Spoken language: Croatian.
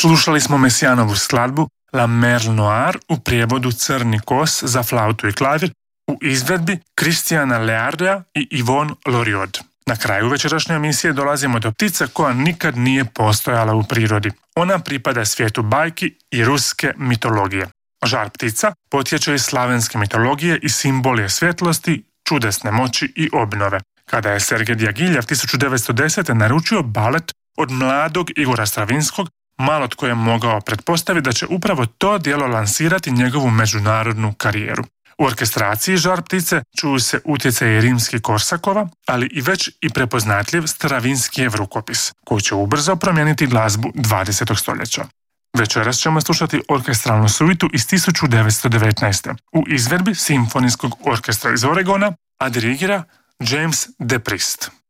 Slušali smo Messianovu skladbu La Merle Noire u prijevodu Crni kos za flautu i klavir u izvedbi Christiana Leardea i Yvonne Loriod. Na kraju večerašnje emisije dolazimo do ptice koja nikad nije postojala u prirodi. Ona pripada svijetu bajki i ruske mitologije. Žar ptica potječe iz slavenske mitologije i simbol je svjetlosti, čudesne moći i obnove. Kada je Sergej Diagiljev 1910. naručio balet od mladog Igora Stravinskog, malo tko je mogao pretpostaviti da će upravo to djelo lansirati njegovu međunarodnu karijeru. U orkestraciji Žar ptice čuju se utjecaji rimskih Korsakova, ali i već i prepoznatljiv Stravinskijev rukopis, koji će ubrzo promijeniti glazbu 20. stoljeća. Večeras ćemo slušati orkestralnu suitu iz 1919. u izvedbi Simfonijskog orkestra iz Oregona, a dirigira James DePriest.